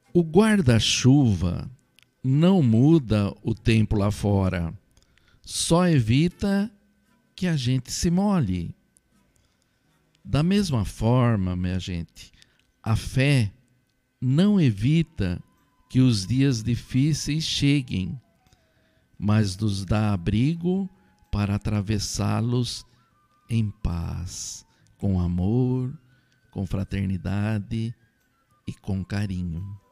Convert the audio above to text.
O guarda-chuva não muda o tempo lá fora, só evita que a gente se molhe. Da mesma forma, minha gente, a fé não evita que os dias difíceis cheguem, mas nos dá abrigo para atravessá-los em paz, com amor, com fraternidade e com carinho.